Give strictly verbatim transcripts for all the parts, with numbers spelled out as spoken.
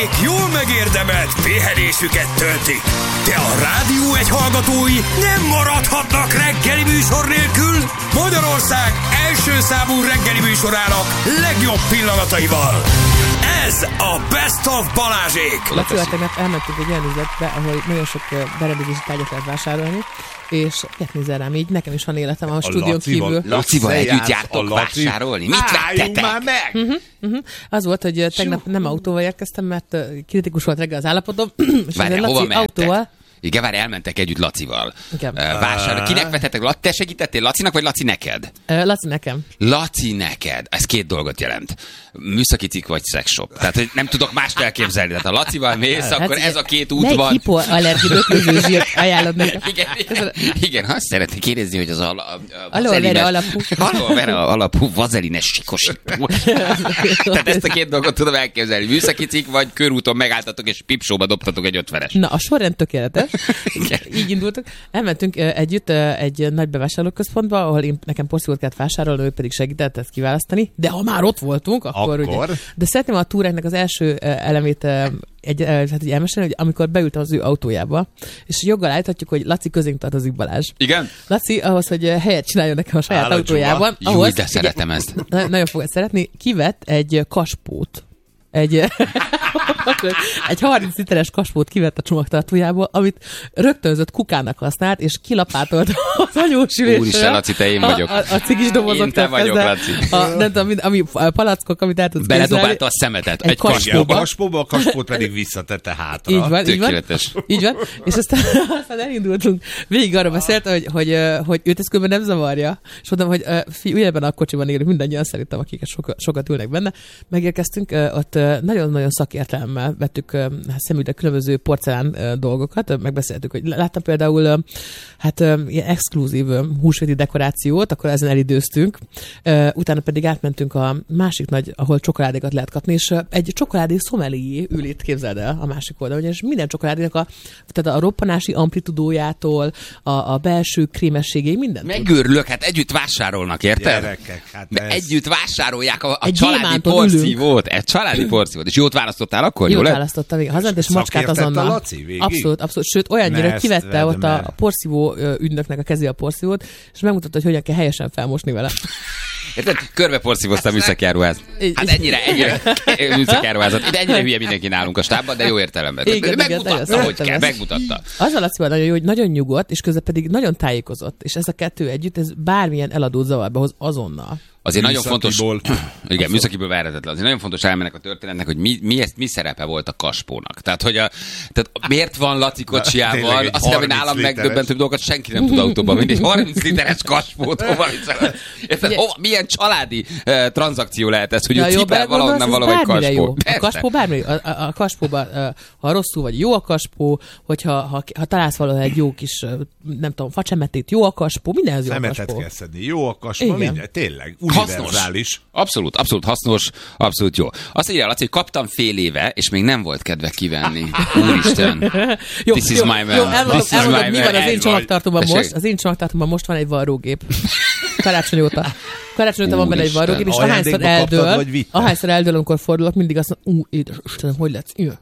akik jól megérdemelt pihenésüket töltik. De a Rádió egy hallgatói nem maradhatnak reggeli műsor nélkül. Magyarország első számú reggeli műsorának legjobb pillanataival. Ez a Best of Balázsék. Lacival tegnap elmentünk egy olyan üzletbe, ahol nagyon sok berendezési tárgyat lehet vásárolni, és miért nézel rám így? Nekem is van életem a, a stúdión kívül. Lacival együtt jártok vásárolni? Mit vettetek? Már meg! Uh-huh, uh-huh. Az volt, hogy tegnap nem autóval érkeztem, mert kritikus volt reggel az állapotom. Várj, hova mentek? Igen, várj, elmentek együtt Lacival. Igen. Vásárolni. Kinek vetettek? Te segítettél Lacinak, vagy Laci neked? Laci nekem. Laci neked. Ez két dolgot jelent. Műszaki cikk vagy szexshop. Tehát, hogy nem tudok mást elképzelni. Tehát ha Lacival mész, hát, akkor ez a két út van. Melyik hipoallergi döklözőzsírt ajánlod nekem? Igen, igen, igen, azt szeretnék kérdezni, hogy az a, a, a aloe vera alapú. Aloe vera alapú vazelines sikosító. Tehát ezt a két dolgot tudom elképzelni. Műszaki cikk, vagy körúton megálltatok, és pipsóba dobtatok egy ötvenes. Na, a sorrend tökéletes. Így indultunk. Elmentünk együtt egy nagy bevásárlóközpontba, ahol én, nekem porszívót kellett vásárolni, ő pedig segített ezt kiválasztani. De ha már ott voltunk, akkor, akkor? Ugye, de szeretném a túráknak az első elemét egy, hát így elmesélni, hogy amikor beültem az ő autójába, és joggal állíthatjuk, hogy Laci közénk tartozik, Balázs. Igen? Laci ahhoz, hogy helyet csináljon nekem a saját Álló autójában. Jó, ahhoz, de szeretem ezt. Nagyon fogod szeretni. Kivett egy kaspót. Egy, egy harminc literes kaspót kivett a csomagtartójából, amit rögtönzött kukának használt, és kilapátolt az anyósülésről. Úristen, Laci, te én vagyok. A, a, a cigis dobozok. Én te vagyok, Laci. A, nem tudom, ami, a palackok, amit el tudsz képzelni. Beledobálta a szemetet. Egy, egy kaspóba. A kaspóba, a kaspót pedig visszatette hátra. Így van, így van. Így van. És aztán, aztán elindultunk. Végig arra beszélt, hogy, hogy, hogy őt ez különben nem zavarja. És mondtam, hogy fiú, ugyebben a kocsiban élünk, mindannyian szerintem, akiket sokat, sokat ülnek benne. Megérkeztünk, ott nagyon-nagyon szakértelemmel vettük szemügyre különböző porcelán dolgokat. Megbeszéltük, hogy láttam például hát ilyen exkluzív húsvéti dekorációt, akkor ezen elidőztünk. Utána pedig átmentünk a másik nagy, ahol csokoládékat lehet kapni, és egy csokoládé szomelié ül itt, képzeld el, a másik oldalon, és minden csokoládénak a, tehát a roppanási amplitudójától, a, a belső krémességéig, mindent. Megőrülök, hát együtt vásárolnak, érted? Gyerekek, hát ez... Együtt vásárolják a, a egy családi porszívót. Egy családi porszívót. És jót választottál akkor? Jót választottam, végig. Hazant, és macskát azonnal. Laci, abszolút, abszolút. Sőt, olyannyira kivette ott a, a porszívó ügynöknek a kezé a porszívót, és megmutatta, hogy hogyan kell helyesen felmosni vele. Érted? Körbe porszívoztam műszakijáruház. Hát ennyire, ennyire műszakijáruházat. Itt ennyire hülye mindenki nálunk a stábban, de jó értelemben. Igen, megmutatta, igen, hogy kell, megmutatta. Az a Lacival nagyon jó, hogy nagyon nyugodt, és közben pedig nagyon tájékozott. És ez a kettő együtt, ez bármilyen eladót zavarba hoz azonnal. Azért nagyon fontos, igen, műszakiből verhetetlen. Azért nagyon fontos elmennek a történetnek, hogy mi, mi, ezt, mi szerepe volt a kaspónak. Tehát, hogy a, tehát miért van Laci kocsijával, azt hiszem, hogy nálam megdöbbentőbb dolgokat senki nem tud autóban vinni. Egy harminc literes kaspót, hova, hova, milyen családi uh, tranzakció lehet ez, hogy ja, ő cipel valahonnan valahogy kaspó. A kaspó bármi, a, a, a kaspóban, uh, ha rosszul vagy jó a kaspó, hogyha ha, ha találsz valahogy egy jó kis, uh, nem tudom, facsemetét, jó a kaspó, mindenhez jó a kaspó. Szemetet kell szedni, jó a kaspó, minden, tényleg. Univerzális. Abszolút, abszolút hasznos, abszolút jó. Azt írja Laci, hogy kaptam fél éve, és még nem volt kedve kivenni. Úristen. Jó, This is jó, my man. jó, elmondom, elmondom mi van az én csomagtartóban most. most. Az én csomagtartómban most van egy varrógép. Karácsony óta. Karácsony óta van benne egy varrógép, és ahányszor eldől, ahányszor eldől, amikor fordulok, mindig azt mondom, ú, édes Istenem, hogy lesz? Ilyen,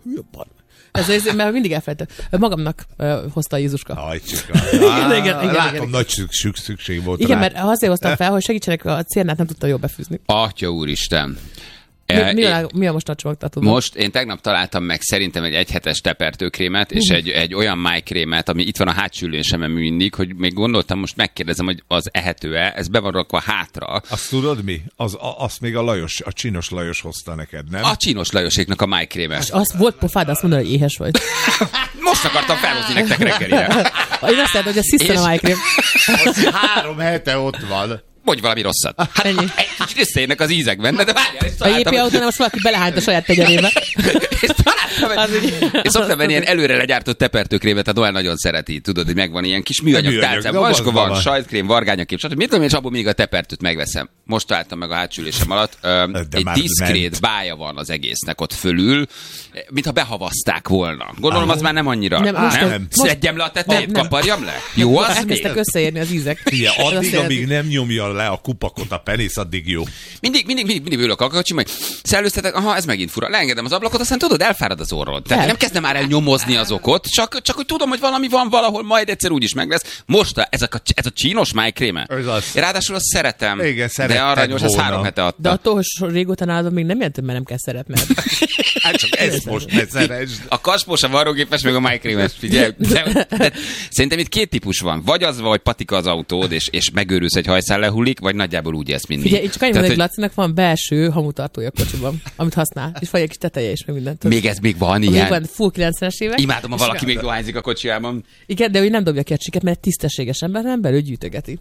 Ez, ez, mert mindig elfelejtem. Magamnak uh, hozta a Jézuska. Ajcsika. igen, igen, igen, Látom, igen. nagy szükség, szükség volt igen, rá. mert azért hoztam fel, hogy segítsenek, a cérnát nem tudta jól befűzni. Atya úristen. Mi, mi, a, mi a most a csomagtartóban? Most én tegnap találtam meg szerintem egy egyhetes tepertőkrémet, és egy, egy olyan májkrémet, ami itt van a hátsülésemen mindig, hogy még gondoltam, most megkérdezem, hogy az ehető-e, ez be van rakva hátra. Azt tudod mi? Az, a, azt még a Lajos, a Csinos Lajos hozta neked, nem? A Csinos Lajoséknak a májkréme. Az volt pofád, azt mondod, hogy éhes vagy. Most akartam felhozni nektek reggelire. Én azt mondtam, hogy a sziszten a májkrém. Három hete ott van. Mondj valami rosszat. Hát ennyi. Egy kicsit összeérnek az ízek benne, de várjál, és találtam. A jé pé autónál most valaki belehányt a saját tegyerébe. És találtam egy... És szoktam venni ilyen előre legyártott tepertőkrémet, a Noel nagyon szereti, tudod, hogy megvan ilyen kis műanyag tálcám. Van, és akkor van sajtkrém, vargányakrém, stb. Mit tudom én, és abból még a tepertőt megveszem. Most találtam meg a hátsülésem alatt. Ö, egy diszkrét bája van az egésznek ott fölül, mintha behavazták volna. Gondolom, az már nem annyira. Nem, most nem? Szedjem le a tetejét, kaparjam le? Jó, az elkezdtek összeérni az ízek. Addig, amíg nem nyomja le a kupakot a penész, addig jó. Mindig, mindig, mindig, mindig ülök a kocsim, hogy szellőztetek, aha, ez megint fura. Leengedem az ablakot, aztán tudod, elfárad az orrod. Tehát nem kezdem már el nyomozni az okot, csak, csak hogy tudom, hogy valami van valahol, majd egyszer úgyis meg lesz. Most a, ez, a, ez a csínos májkréme. Ráadásul azt szeretem. Igen, de aranyos, ez három hete adta. De attól, hogy régóta nálad még nem jelent, mert nem kell szeretned. Hát csak ezt most ne szeresd. A kaspós, a varrógépes, meg a májkrémes. Figyelj. De, de, szerintem itt két típus van. Vagy az, vagy patika az autód, és, és megőrülsz, egy hajszál lehullik, vagy nagyjából úgy ezt mindig. Figyelj, csak annyira, hogy Lacinak van belső hamutartója a kocsiban, amit használ. És vagy egy kis teteje is, meg mindent. Még ez még van ilyen? Még van, full kilencvenes évek. Imádom, ha valaki még dohányzik a kocsijában. Igen, de ő nem dobja ki a csiket, mert egy tisztességes ember nem belül gyűjtögeti.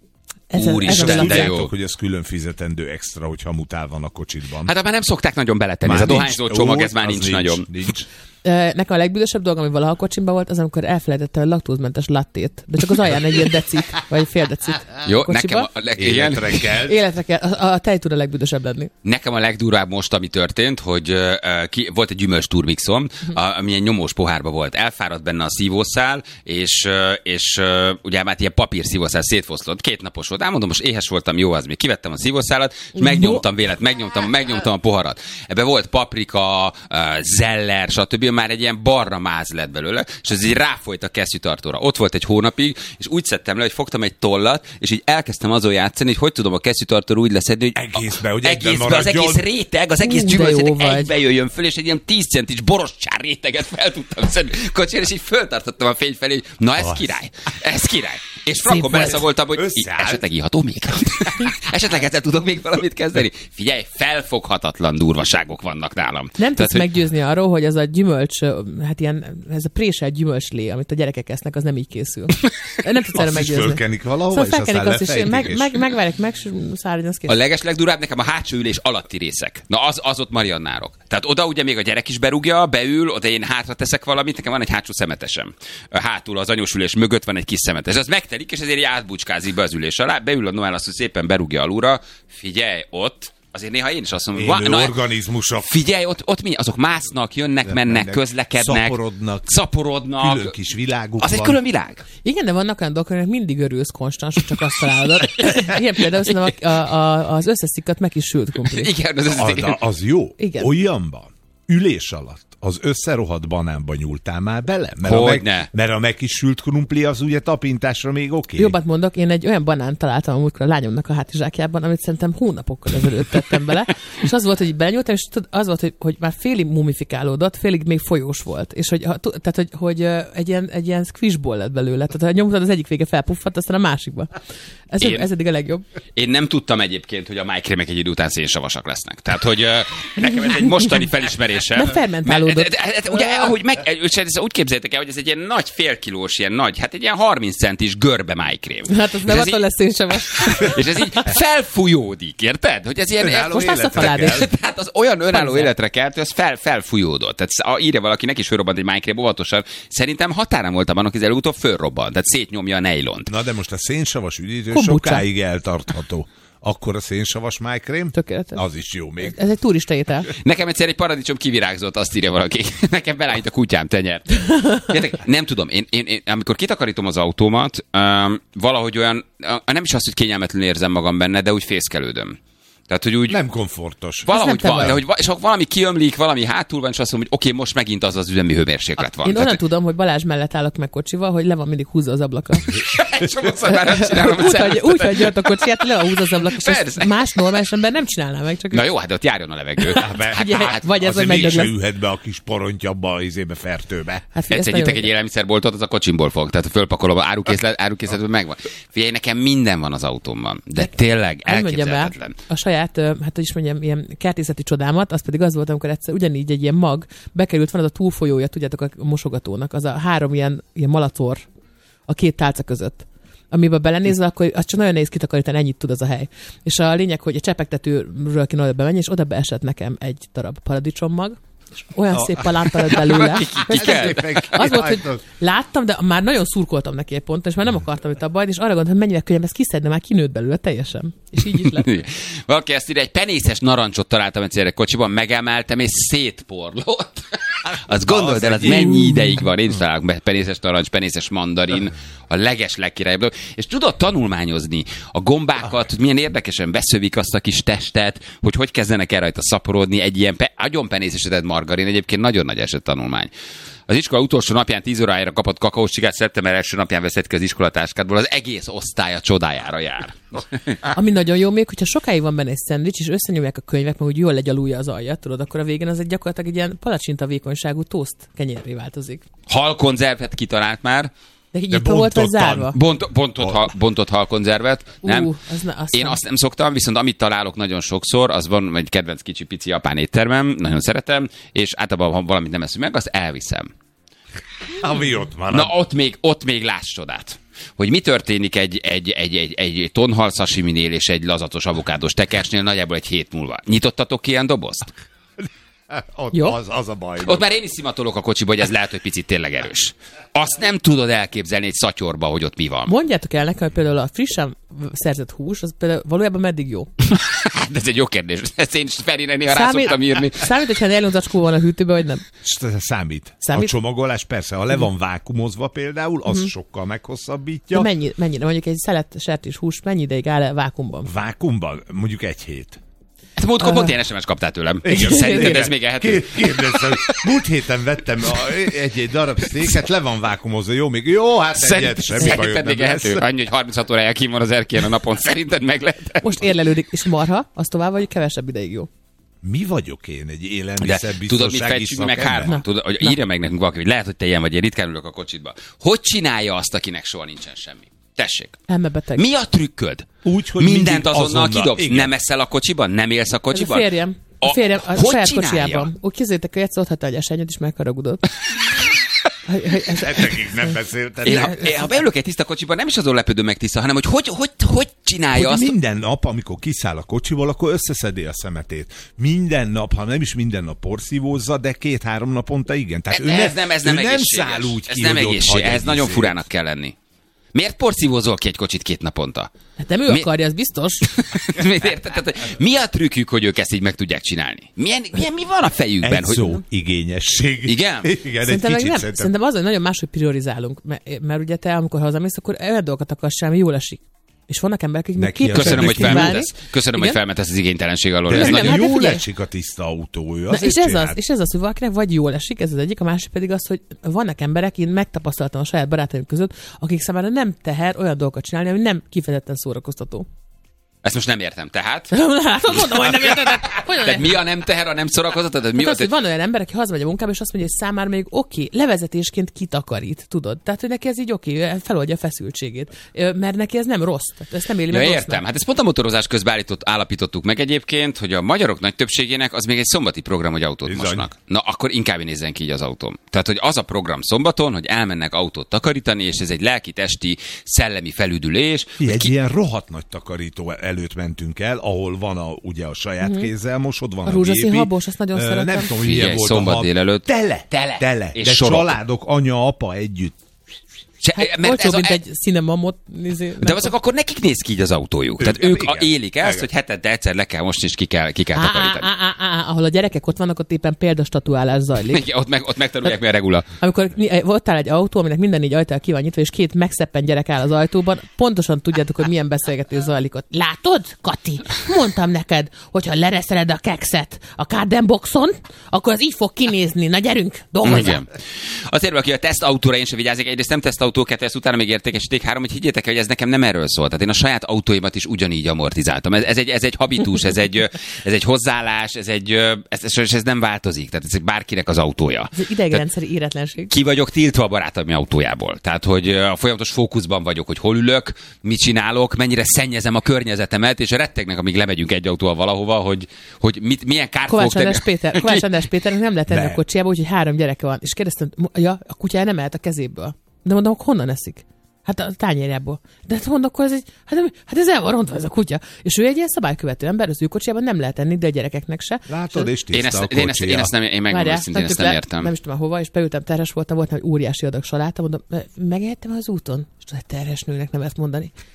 Úristen, de jó. Hogy ez külön fizetendő extra, hogy hamutál van a kocsitban. Hát már nem szokták nagyon beletenni. Ez a dohányzó csomag, ez már nincs, nincs nagyon. Nincs. Nekem a legbüdösebb dolog, ami valaha a kocsimban volt, az, amikor elfelejtette a laktózmentes lattét. De csak az alján egy ilyen decit, vagy fél decit. Jó, nekem a leg... Életre kell. Életre kell. A, a tej tud a legbüdösebb lenni. Nekem a legdurvább most, ami történt, hogy uh, ki, volt egy gyümölcs turmixom, uh-huh. ami egy nyomós pohárba volt. Elfáradt benne a szívószál, és, uh, és uh, ugye már ilyen papír szívószál szétfoszlott. Két napos volt. Elmondom, most éhes voltam, jó az még. Kivettem a szívószálat, és megnyomtam vélet, megnyomtam, megnyomtam a poharat. Ebbe volt paprika, uh, zeller, stb. Már egy ilyen barna máz lett belőle, és ez így ráfolyt a kesztyűtartóra. Ott volt egy hónapig, és úgy szedtem le, hogy fogtam egy tollat, és így elkezdtem azon játszani, hogy hogy tudom a kesztyűtartóra úgy leszedni, hogy egészbe, hogy egészbe, az egész réteg, az egész gyümölcs egybe jöjjön föl, és egy ilyen tíz centis borostyár réteget fel tudtam szedni kocsira, és így föltartottam a fény felé, hogy na ez király, ez király. És frankon beleszagoltam, hogy Összeállt. esetleg iható még. Esetleg ezzel tudok még valamit kezdeni. Figyelj, felfoghatatlan durvaságok vannak nálam. Nem tudsz hogy... meggyőzni arról, hogy az a gyümölcs, hát ilyen, ez a préselt gyümölcslé, amit a gyerekek esznek, az nem így készül. Nem tudsz erre meggyőzni. Azt is fölkenik valahova, szóval és aztán azt is, meg, és... meg, megvárják, meg száradjon, az kész. A legeslegdurább nekem a hátsó ülés alatti részek. Na az, az ott mariannárok. Tehát oda ugye még a gyerek is berúgja, beül, oda én hátra teszek valamit, nekem van egy hátsó szemetesem. Hátul az anyós ülés mögött van egy kis szemetes. Az megtelik, és ezért átbucskázik be az ülés alá, beül a Noel, azt, hogy szépen berúgja alulra. Figyelj, ott azért néha én is azt mondom, hogy organizmusok. Figyelj, ott, ott mi? Azok másznak, jönnek, de mennek, mennek, közlekednek, szaporodnak, szaporodnak. Külön kis világuk az van. Egy külön világ. Igen, de vannak olyan dolgok, aminek mindig örülsz konstans, hogy csak azt találod. Igen, például szerintem a, a, a, az összeszikkat meg is sült krumpli. Igen, az, az, az jó. Igen. Olyanban, ülés alatt az összerohadt banánba nyúltál már bele? Mert, hogy a, meg, ne. mert a megkisült krumpli az ugye tapintásra még oké. Okay. Jobbat mondok, én egy olyan banánt találtam a múltkor a lányomnak a hátizsákjában, amit szerintem hónapokkal ezelőtt tettem bele, és az volt, hogy belenyúltam, és az volt, hogy, hogy már félig mumifikálódott, félig még folyós volt, és hogy, tehát, hogy, hogy egy, ilyen, egy ilyen squishball lett belőle, tehát ha nyomtad, az egyik vége felpuffadt, aztán a másikba. Ez, én, ez eddig a legjobb. Én nem tudtam egyébként, hogy a májkrémek egy idő után szénsavasak lesznek. Tehát, hogy uh, nekem ez egy mostani felismerésem. Mert fermentálódott. De, de, de, ugye, ahogy meg, úgy képzeljétek el, hogy ez egy ilyen nagy félkilós, ilyen nagy, hát egy ilyen harminc centis görbe májkrém. Hát az nem attól lesz szénsavas. És ez így felfújódik, érted? Hogy ez ilyen, önálló most már szafalád is. Tehát az olyan önálló életre kelt, hogy az fel, felfújódott. Tehát írja valaki, neki is fölrobbant egy májkrém, óvatosan. Szerintem határon voltam annak, hogy előutóbb fölrobbant. Tehát szétnyomja a nejlont. Na de most a szénsavas üdítő sokáig eltartható. Akkor a szénsavas májkrém? Tökéletes. Az is jó még. Ez egy turista étel. Nekem egyszer egy paradicsom kivirágzott, azt írja valaki. Nekem belállít a kutyám tenyert. Értek, nem tudom, én, én, én amikor kitakarítom az autómat, um, valahogy olyan, nem is azt, hogy kényelmetlenül érzem magam benne, de úgy fészkelődöm. Tehát, hogy úgy... Nem komfortos. Valahogy van, de hogy, és ha valami kiömlik, valami hátul van, és azt mondom, hogy oké, okay, most megint az az üzemi hőmérséklet van. Én Tehát, onnan tudom, hogy Balázs mellett állok meg kocsival, hogy le van mindig húzva az ablaka. Sokszor már nem csinálom. Úgy, hogy, úgy, hogy jött a kocsiját, le van húzva az ablaka, és más normális ember nem csinálná meg. Csak na jó, hát ott járjon a levegő. Hát, hát, vagy ez, hogy mégse lesz. Ülhet be a kis porontjabba, az izébe, fertőbe. Hát, egyszer nyitek egy élelmiszerboltot, az a kocsimból fog. Tehát fölpakolom, árukészlet, árukészletben megvan. Figyelj, nekem minden van az autómban. De tényleg elképzelhetetlen. A saját, hát hogy is mondjam, ilyen kertészeti csodámat, az pedig az volt, amikor egyszer ugyanígy egy ilyen mag bekerült, van az a túlfolyója, tudjátok, a mosogatónak, az a három ilyen, ilyen malator a két tálca között, amiben belenézve, akkor az csak nagyon nehéz kitakarítani, ennyit tud az a hely. És a lényeg, hogy a csepegtetőről kéne oda bemenni, és oda beesett nekem egy darab paradicsommag, és olyan a... szép palánta lett belőle. Az volt, hogy láttam, de már nagyon szurkoltam neki egy ponton, és már nem akartam itt a bajt, és arra gondoltam, hogy mennyivel könnyebb ezt kiszedni, már kinőtt belőle teljesen. És így is lett. Valaki ezt írja, egy penészes narancsot találtam egyszer egy kocsiban, megemeltem, és szétporlott. Azt gondold el, az mennyi ideig van. Én is találok penészes narancs, penészes mandarin, a leges legkirályabb dolog. És tudod tanulmányozni a gombákat, hogy milyen érdekesen beszövik azt a kis testet, hogy hogy kezdenek el rajta szaporodni egy ilyen pe- agyonpenészesedett margarin. Egyébként nagyon nagy eset tanulmány. Az iskola utolsó napján tíz órájára kapott kakaós csigát, szeptember első napján veszed ki az iskolatáskádból, az egész osztály a csodájára jár. Ami nagyon jó még, hogyha sokáig van benne egy szendvics, és összenyomják a könyvek, meg úgy jól legyalulja az aljat, tudod, akkor a végén az egy gyakorlatilag egy ilyen palacsinta vékonyságú tószt kenyérré változik. Halkonzervet kitalált már. De így volt vagy zárva? Bont, bontott, hal, bontott halkonzervet. Nem? Uh, az ne, azt Én azt nem szoktam, viszont amit találok nagyon sokszor, az van egy kedvenc kicsi pici japán éttermem, nagyon szeretem, és általában, ha valamit nem eszünk meg, azt elviszem. Ami ott van. Na ott még, ott még láss csodát. Hogy mi történik egy, egy, egy, egy, egy tonhal sashiminél és egy lazatos avokádós tekersnél nagyjából egy hét múlva. Nyitottatok ki ilyen dobozt? Ott Jó. az, az a baj. Ott már én is szimatolok a kocsiba, hogy ez lehet, hogy picit tényleg erős. Azt nem tudod elképzelni egy szatyorba, hogy ott mi van. Mondjátok el nekem, hogy például a frissen szerzett hús, az például valójában meddig jó? De ez egy jó kérdés. Ezt én is Ferinek néha rá szoktam írni. Számít, hogyha nylon zacskó van a hűtőben, vagy nem? Számít. Számít? A csomagolás persze, ha le van vákumozva például, az uh-huh. sokkal meghosszabbítja. De mennyi, mennyire? Mondjuk egy szelet sertés hús mennyi ideig áll vákumban? Vákumban? Mondjuk egy hét. Hát múltkor pont ilyen es em es kaptál tőlem. Igen. Szerinted ez még ehető? Kérdeztem, múlt héten vettem egy-egy darab sztéket, le van vákumozva, jó, még jó, hát egyet, semmi bajod nem még ehető? Annyi, hogy harminchat órája kín van az erkélyen a napon, szerinted meg lehet? Most érlelődik, és marha, az tovább vagy kevesebb ideig jó. Mi vagyok én? Egy De élelmiszerbiztonsági tudod, mit fejtsük meg hárman? Tudod, hogy írja meg nekünk valaki, hogy lehet, hogy te ilyen vagy, én ritkán ülök a kocsitba. Hogy csinálja azt, akinek soha nincsen semmi? Tessék. Elmebeteg. Mi a trükköd? Úgy, hogy mindent azonnal, azonnal kidobsz. igen. Nem eszel a kocsiban? Nem élsz a Ez a kocsiban? férjem. A A- férjem a hogy saját csinálja? kocsijában. Úgy képzeljétek, hogy egyszer ott hagyta egy esenyőt, és megharagudott. Hogy- hogy ez- Nekik nem beszéltem. Én, ha, én, ha beülök egy tiszta kocsiban, nem is azon lepődöm meg tiszta, hanem hogy hogy, hogy, hogy csinálja Hogy azt. minden nap, amikor kiszáll a kocsival, akkor összeszedi a szemetét. Minden nap, ha nem is minden nap porszívózza, de két-három naponta igen. Tehát ő ez ne, nem, ez ő nem nem egészséges. száll úgy ez ki, nem hogy ott egészséges. hagy Ez egy nagyon izét. furának kell lenni. Miért porszívózol ki egy kocsit két naponta? Hát nem ő Mi- akarja, az biztos. Érted? Tehát, hogy mi a trükkük, hogy ők ezt így meg tudják csinálni? Milyen, milyen, mi van a fejükben? Egy Hogy... szó, igényesség. Igen? Igen, Szerintem, egy meg kicsit nem, szerintem. szerintem az, hogy nagyon máshogy priorizálunk, mert, mert ugye te, amikor hazamész, akkor olyan dolgokat akarsz sem, ami jól esik. És vannak emberek, akik még Neki képesek Köszönöm, hogy válni. felmentesz. Köszönöm, hogy Igen? felmentesz az igénytelenség alól. De Ez nem, nagyon... hát de jól figyelj. esik a tiszta autója. Na, azért és, ez az, csináld. és ez az, hogy valakinek vagy jól esik, ez az egyik, a másik pedig az, hogy vannak emberek, én megtapasztaltam a saját barátaim között, akik számára nem teher olyan dolgokat csinálni, ami nem kifejezetten szórakoztató. Ezt most nem értem. Tehát? Hát, mondom, hogy nem érted. Hogyan Tehát mi a nem teher, a nem szórakoztatod? Tehát mi Hát a... az, hogy van olyan ember, aki hazamegy a munkába, és azt mondja, hogy számára még oké, okay, levezetésként kitakarít, tudod? Tehát, hogy neki ez így oké, okay, feloldja a feszültségét. Ö, Mert neki ez nem rossz. Tehát ezt nem éli Ja, meg értem. rossznak. Hát ezt pont a motorozás közben állított, állapítottuk meg egyébként, hogy a magyarok nagy többségének az még egy szombati program, hogy autót Bizony. mosnak. Na, akkor inkább nézzen ki így az autóm. Tehát, hogy az a program szombaton, hogy elmennek autót takarítani, és ez egy lelki-testi, szellemi felüdülés. Egy ki... ilyen rohadt nagy takarító előtt mentünk el, ahol van a, ugye a saját mm-hmm. kézzel mosod, van A a, rózsaszín gépi. habos, azt nagyon Ö, szeretem. Nem tudom, hogy Figyelj, milyen volt szombat a hab. délelőtt. Tele, Tele. tele. És De sorok. családok, anya, apa együtt. Se, Hát mert olcsóbb, ez a, mint egy cinemamot. Nézé, de azok akkor nekik néz ki így az autójuk. Tehát Igen, ők igen. a, élik ezt, Igen. hogy hetente egyszer le kell most, és ki kell, ki kell Á, á, takarítani. á, á, á, ahol a gyerekek ott vannak, ott éppen példastatuálás zajlik. Igen, ott, meg, ott megtanulják, mi a regula. Amikor mi- ott áll egy autó, aminek minden négy ajtaja ki van nyitva, és két megszeppen gyerek áll az ajtóban, pontosan tudjátok, hogy milyen beszélgetés zajlik ott. Látod, Kati? Mondtam neked, hogyha lereszeled a kekszet a kárdenboxon, akkor az így fog kinézni. Na gyerünk, dolgozzál! Igen. Azért valaki a tesztautóra én sem vigyázik, egyrészt nem tesztautó, kettő, ezt utána még értékesíték, három, hogy higgyétek el, hogy ez nekem nem erről szól. Tehát én a saját autóimat is ugyanígy amortizáltam. Ez, ez, egy, ez egy habitus, ez egy, ez egy hozzáállás, ez, egy, ez, ez, ez nem változik. Tehát ez bárkinek az autója. Ez egy idegrendszeri éretlenség. Ki vagyok tiltva a barátom autójából. Tehát, hogy a folyamatos fókuszban vagyok, hogy hol ülök, mit csinálok, mennyire szennyezem a környezetemet, és rettegnek, amíg lemegyünk egy autóval valahova, hogy, hogy mit, milyen kárt fogok Kovács tenni. András Péter, Kovács András Péternek nem lehet tenni De. a kocsiába, úgyhogy három gyereke van. És kérdeztem, ja, a kutyája nem ehet a kezéből. De mondom, honnan eszik? Hát a tányérjából. De hát mondom, akkor ez egy, hát, hát ez el van rontva ez a kutya. És ő egy ilyen szabálykövető ember, az ő kocsiában nem lehet enni, de a gyerekeknek se. Látod, és Én tiszta ezt, a én, ezt, kocsija. én ezt nem, én megmondom őszintén, ezt nem le, értem. Nem is tudom hova, és beültem, terhes voltam, volt egy óriási adag saláta, mondom, megehettem az úton? És tudod, terhes nőnek nem ezt mondani.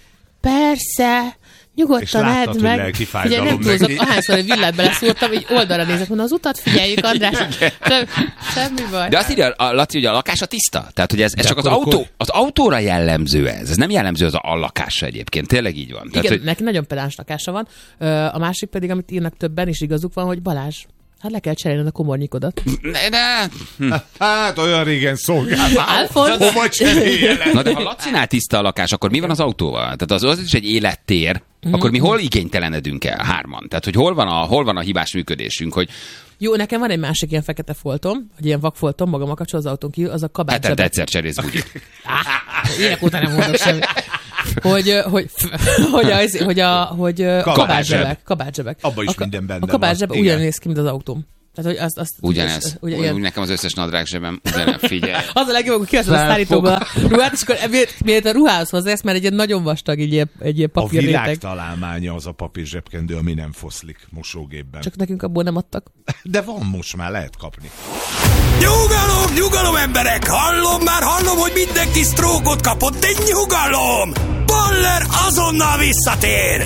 persze, nyugodtan edd meg. Ugye nem túlzok, ahányszor egy villát beleszúrtam, így oldalra nézek, mondom, az utat figyeljük, András. Sem, semmi baj. De azt írja a Laci, hogy a lakása tiszta. Tehát, hogy ez, ez csak az, autó, az autóra jellemző ez. Ez nem jellemző az a lakásra egyébként. Tényleg így van. Tehát, igen, hogy... neki nagyon pedáns lakása van. A másik pedig, amit írnak többen, is igazuk van, hogy Balázs, hát le kell cserélned a komornyikodat. Ne, ne. Hm. Hát olyan régen szolgáltál. Hova cseréljenek? Na de ha Lacinál tiszta a lakás, akkor mi van az autóval? Tehát az, az is egy élettér. Mm-hmm. Akkor mi hol igénytelenedünk el hárman? Tehát, hogy hol van a, hol van a hibás működésünk, hogy... Jó, nekem van egy másik ilyen fekete foltom, vagy ilyen vakfoltom, magammal kapcsolatban az autón kívül, az a kabátzsebek. Hát egyszer cserész bugyit. Ilyenek után nem mondok semmit. Hogy, hogy, hogy, az, hogy, a, hogy kabátzsebek. kabátzsebek. Abban is a, minden benne a kabátzsebek ugyan néz ki, mint az autóm. Tehát, hogy azt, azt, ugyanez. Ez, ugyan, úgy nekem az összes nadrág zsebem ugyanez, figyelj. Az a legjobb, hogy kiveszed a szállítóba a ruhát, és akkor miért a ruhához hozzász, mert egy ilyen nagyon vastag, egy ilyen, egy ilyen papírréteg. A világ találmánya az a papír zsebkendő, ami nem foszlik mosógépben. Csak nekünk abból nem adtak. De van most már, lehet kapni. Nyugalom, nyugalom emberek! Hallom már, hallom, hogy mindenki sztrókot kapott, de nyugalom! Baller azonnal visszatér!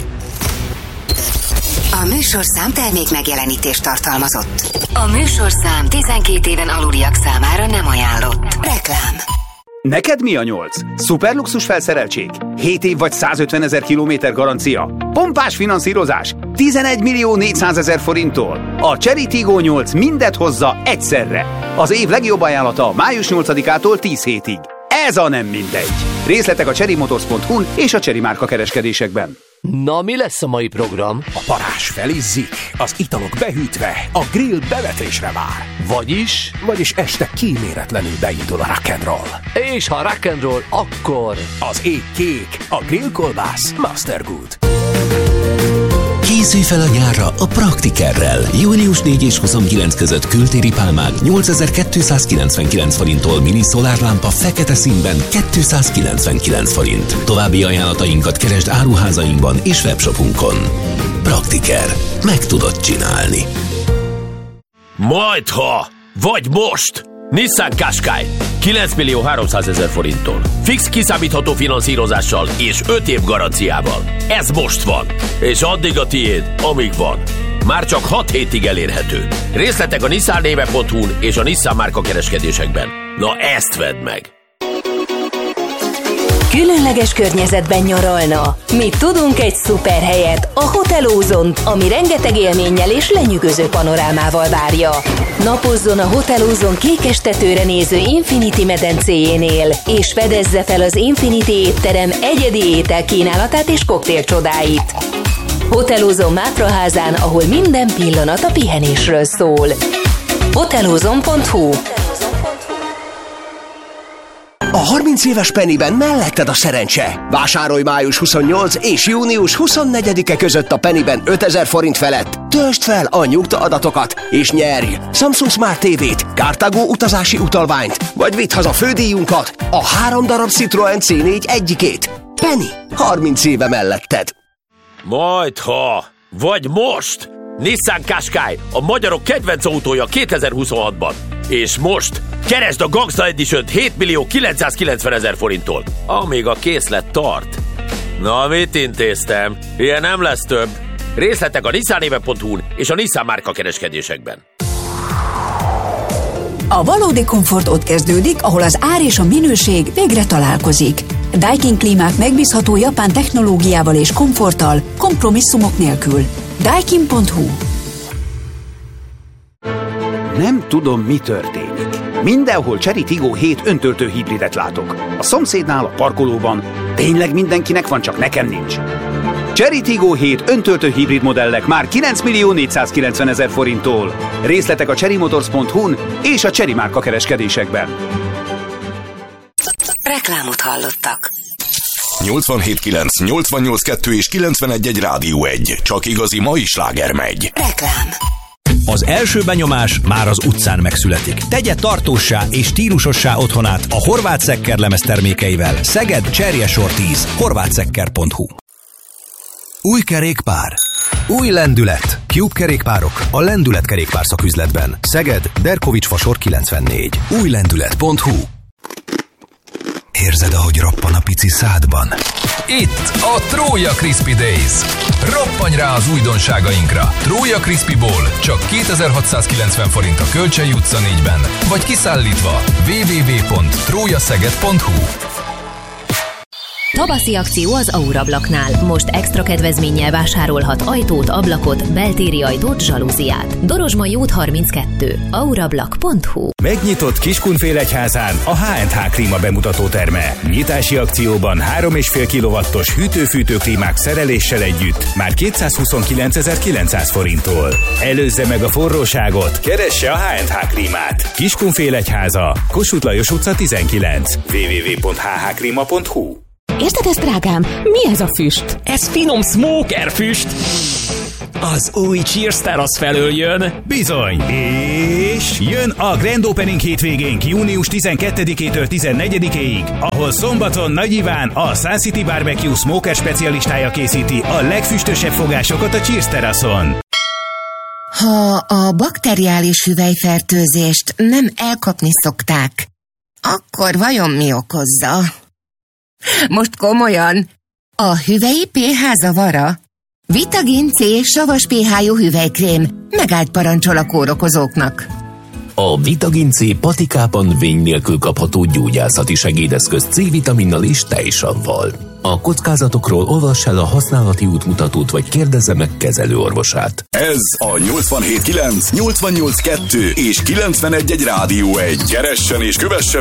A műsorszám termék megjelenítést tartalmazott. A műsorszám tizenkét éven aluliak számára nem ajánlott. Reklám. Neked mi a nyolc? Szuperluxus felszereltség? hét év vagy százötvenezer kilométer garancia? Pompás finanszírozás? tizenegy millió négyszázezer forinttól? A Chery Tiggo nyolc mindet hozza egyszerre. Az év legjobb ajánlata május nyolcadikától tíz hétig. Ez a nem mindegy. Részletek a chery motors pont hu és a Chery márka kereskedésekben. Na, mi lesz a mai program? A parázs felizzik, az italok behűtve, a grill bevetésre vár. Vagyis? Vagyis este kíméletlenül beindul a rock'n'roll. És ha rock'n'roll, akkor... Az ég kék, a grillkolbász Mastergood. Készülj fel a nyárra a Praktikerrel. június négy és huszonkilenc között kültéri pálmán nyolcezer-kétszázkilencvenkilenc forinttól mini szolárlámpa fekete színben kétszázkilencvenkilenc forint. További ajánlatainkat keresd áruházainkban és webshopunkon. Praktiker. Meg tudod csinálni. Majdha! Vagy most! Nissan Qashqai kilenc millió háromszázezer forinttól. Fix kiszámítható finanszírozással és öt év garanciával. Ez most van. És addig a tiéd, amíg van. Már csak hat hétig elérhető. Részletek a nissan néve pont hu és a Nissan márka kereskedésekben. Na ezt vedd meg! Különleges környezetben nyaralna. Mi tudunk egy szuper helyet, a Hotel Ozont, ami rengeteg élménnyel és lenyűgöző panorámával várja. Napozzon a Hotel Ozon kékestetőre néző Infinity medencéjénél, és fedezze fel az Infinity étterem egyedi ételkínálatát és koktél csodáit. Hotel Ozon Mátraházán, ahol minden pillanat a pihenésről szól. hotel ozon pont hu. A harminc éves Pennyben melletted a szerencse. Vásárolj május huszonnyolcadika és június huszonnegyedike között a Pennyben ötezer forint felett. Töltsd fel a nyugta adatokat, és nyerj Samsung Smart té vét, Cartago utazási utalványt, vagy vidd haza fődíjunkat, a három darab Citroen cé négy egyikét. Penny, harminc éve melletted. Majdha! Vagy most! Nissan Qashqai, a magyarok kedvenc autója kétezer-huszonhatban. És most keresd a Gangsta Edition-t hét millió kilencszázkilencvenezer forinttól, amíg a készlet tart. Na, mit intéztem? Ilyen nem lesz több. Részletek a nissan néve pont hu és a Nissan márka kereskedésekben. A valódi komfort ott kezdődik, ahol az ár és a minőség végre találkozik. Daikin klímák megbízható japán technológiával és komforttal, kompromisszumok nélkül. Daikin pont hu. Nem tudom, mi történik. Mindenhol Chery Tiggo hét öntöltő hibridet látok. A szomszédnál, a parkolóban. Tényleg mindenkinek van, csak nekem nincs. Chery Tiggo hét öntöltő hibrid modellek már kilenc millió négyszázkilencvenezer forinttól. Részletek a chery motors pont hu és a Chery márka kereskedésekben. Reklámot hallottak. nyolcvanhét kilenc, nyolcvannyolc kettő és kilencvenegy egy Rádió egy. Csak igazi mai sláger megy. Reklám. Az első benyomás már az utcán megszületik. Tegye tartóssá és stílusossá otthonát a Horváth Szekker lemez termékeivel. Szeged, Cserjesor tíz, horváthszekker pont hu. Új kerékpár. Új lendület. Cube kerékpárok a Lendület kerékpár szaküzletben. Szeged, Derkovics fasor kilencvennégy. új lendület pont hu. Érzed, ahogy roppan a pici szádban? Itt a Trója Crispy Days. Roppanj rá az újdonságainkra. Trója Crispy Bowl csak kétezer-hatszázkilencven forint a Kölcsei utca négyben, vagy kiszállítva double-u double-u double-u pont trójaszeged pont hu. Tavaszi akció az Aurablacknál. Most extra kedvezménnyel vásárolhat ajtót, ablakot, beltéri ajtót, zsalúziát. Dorozsmai út harminckettő. aurablack pont hu. Megnyitott Kiskunfélegyházán a há és há klíma bemutató terme. Nyitási akcióban három egész öt kilowattos hűtő-fűtő klímák szereléssel együtt már kétszázhuszonkilencezer-kilencszáz forinttól. Előzze meg a forróságot, keresse a há és há klímát. Kiskunfélegyháza, Kossuth Lajos utca tizenkilenc. double-u double-u double-u pont há há klíma pont hu. Érted ezt, drágám? Mi ez a füst? Ez finom smoker füst. Az új Cheers Terrasz felől jön. Bizony. És jön a Grand Opening hétvégénk június tizenkettedikétől tizennegyedikéig, ahol szombaton Nagy Iván, a Sun City Barbecue Smoker specialistája készíti a legfüstösebb fogásokat a Cheers Terraszon. Ha a bakteriális hüvelyfertőzést nem elkapni szokták, akkor vajon mi okozza? Most komolyan, a hüvelyi pé há zavara? Vitagin C savas pé há-jú hüvelykrém megállt parancsol a kórokozóknak. A Vitagin C patikában vény nélkül kapható gyógyászati segédeszköz C-vitaminnal és tejsavval. A kockázatokról olvass el a használati útmutatót, vagy kérdezze meg kezelőorvosát. Ez a nyolcvanhét kilenc, nyolcvannyolc kettő és kilencvenegy egy Rádió egy. Keressen és kövesse